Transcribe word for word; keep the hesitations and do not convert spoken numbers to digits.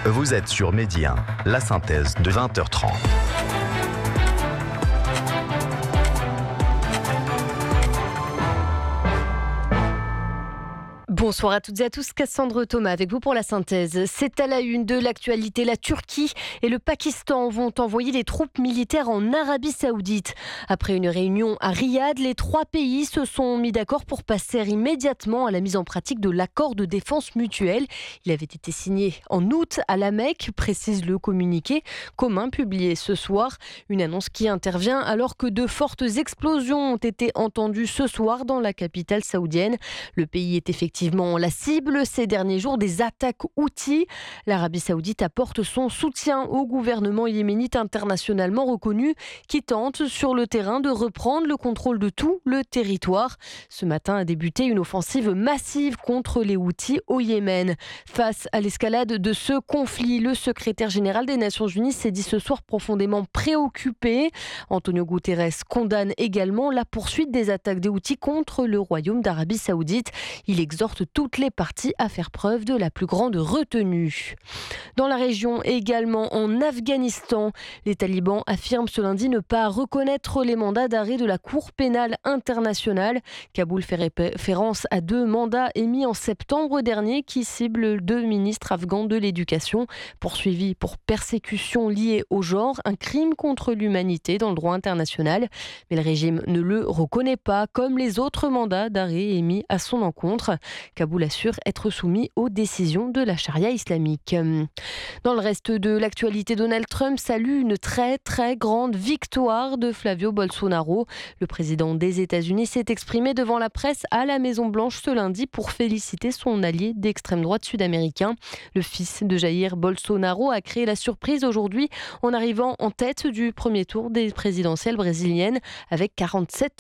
Vous êtes sur Midi un, la synthèse de vingt heures trente. Bonsoir à toutes et à tous, Cassandre Thomas avec vous pour la synthèse. C'est à la une de l'actualité. La Turquie et le Pakistan vont envoyer des troupes militaires en Arabie Saoudite. Après une réunion à Riyad, les trois pays se sont mis d'accord pour passer immédiatement à la mise en pratique de l'accord de défense mutuelle. Il avait été signé en août à la Mecque, précise le communiqué commun publié ce soir. Une annonce qui intervient alors que de fortes explosions ont été entendues ce soir dans la capitale saoudienne. Le pays est effectivement la cible ces derniers jours des attaques Houthis. L'Arabie Saoudite apporte son soutien au gouvernement yéménite internationalement reconnu qui tente sur le terrain de reprendre le contrôle de tout le territoire. Ce matin a débuté une offensive massive contre les Houthis au Yémen. Face à l'escalade de ce conflit, le secrétaire général des Nations Unies s'est dit ce soir profondément préoccupé. Antonio Guterres condamne également la poursuite des attaques des Houthis contre le royaume d'Arabie Saoudite. Il exhorte toutes les parties à faire preuve de la plus grande retenue. Dans la région également, en Afghanistan, les talibans affirment ce lundi ne pas reconnaître les mandats d'arrêt de la Cour pénale internationale. Kaboul fait référence à deux mandats émis en septembre dernier qui ciblent deux ministres afghans de l'éducation poursuivis pour persécution liée au genre, un crime contre l'humanité dans le droit international. Mais le régime ne le reconnaît pas comme les autres mandats d'arrêt émis à son encontre. Kaboul assure être soumis aux décisions de la charia islamique. Dans le reste de l'actualité, Donald Trump salue une très très grande victoire de Flavio Bolsonaro. Le président des États-Unis s'est exprimé devant la presse à la Maison-Blanche ce lundi pour féliciter son allié d'extrême droite sud-américain. Le fils de Jair Bolsonaro a créé la surprise aujourd'hui en arrivant en tête du premier tour des présidentielles brésiliennes avec quarante-sept